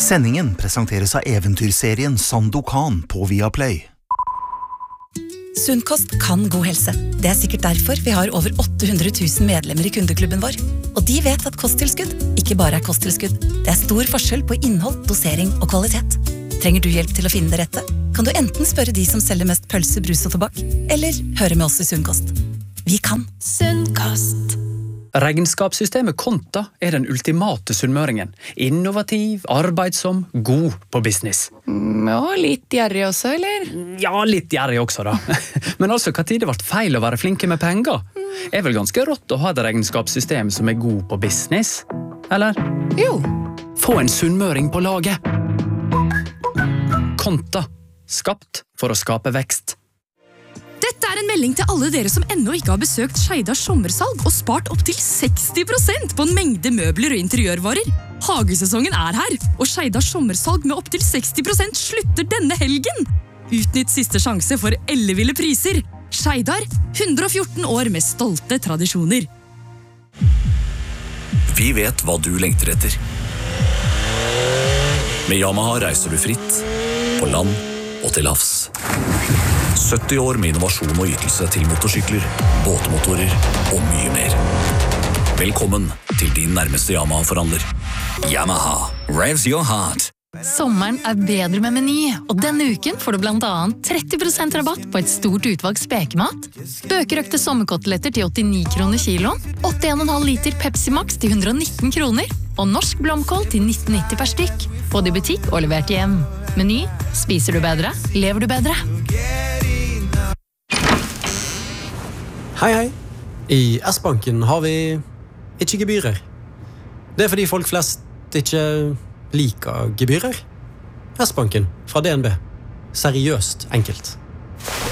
Sendingen presenteres av eventyrserien Sandokan på Viaplay. Sunnkost kan god helse. Det sikkert derfor vi har over 800 000 medlemmer I kundeklubben vår. Og de vet at kosttilskudd ikke bare kosttilskudd. Det stor forskjell på innhold, dosering og kvalitet. Trenger du hjelp til å finne det rette? Kan du enten spørre de som selger mest pølse, brus og tobakk, eller høre med oss I Sunnkost. Vi kan. Sunnkost. Regnskapssystemet Konta den ultimate sunnmøringen. Innovativ, arbeidsom, god på business. Og litt gjerrig også, eller? Ja, litt gjerrig også da. Men altså, hva tid det ble feil å være flinke med penger? Vel ganske rått å ha et regnskapssystem som god på business? Eller? Jo. Få en sunnmøring på laget. Konta. Skapt for å skape vekst. Dette en melding til alle dere som ennå ikke har besøkt Skeidars sommersalg og spart opp til 60% på en mengde møbler og interiørvarer. Hagesesongen her, og Skeidars sommersalg med opp til 60% slutter denne helgen. Utnytt siste sjanse for elleville priser. Skeidar, 114 år med stolte tradisjoner. Vi vet hva du lengter etter. Med Yamaha reiser du fritt, på land og til havs. 70 år med innovasjon og ytelse til motorsykler, båtmotorer og mye mer. Velkommen til din nærmeste Yamaha-forhandler. Yamaha, revs your heart. Sommeren bedre med Meny, og denne uken får du blant annet 30% rabatt på et stort utvalg spekemat, bøkerøkte sommerkoteletter til 89 kroner kiloen, 81,5 liter Pepsi Max til 119 kroner, og norsk blomkål til 19,90 per stykk. Få det I butikk og levert hjem. Meny, spiser du bedre, lever du bedre. Hei. I S-banken har vi ikke gebyrer. Det fordi folk flest ikke liker gebyrer. S-banken fra DNB. Seriøst enkelt.